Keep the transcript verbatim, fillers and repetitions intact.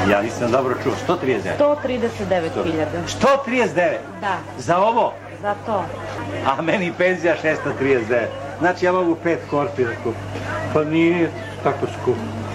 Ja nisam dobro čuo, sto trideset devet? sto trideset devet hiljada. sto trideset devet? Da. Za ovo? Za to. A meni penzija šesto trideset devet. Znači ja mogu pet korpi da kupim. Pa nije tako skupo.